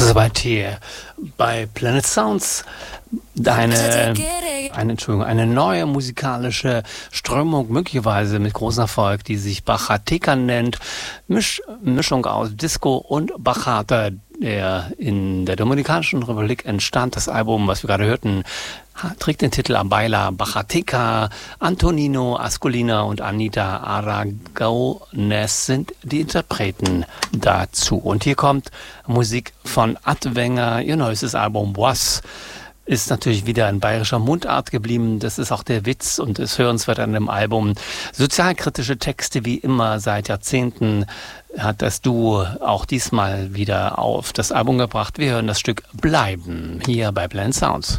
Soweit hier bei Planet Sounds eine neue musikalische Strömung, möglicherweise mit großem Erfolg, die sich Bachata nennt. Mischung aus Disco und Bachata, der in der Dominikanischen Republik entstand. Das Album, was wir gerade hörten, trägt den Titel Baila Bachateca. Antonino Ascolina und Anita Aragones sind die Interpreten dazu. Und hier kommt Musik von Adwenger. Ihr neuestes Album Was ist natürlich wieder in bayerischer Mundart geblieben. Das ist auch der Witz und es hörenswert an dem Album. Sozialkritische Texte wie immer seit Jahrzehnten hat das Duo auch diesmal wieder auf das Album gebracht. Wir hören das Stück Bleiben hier bei Planet Sounds.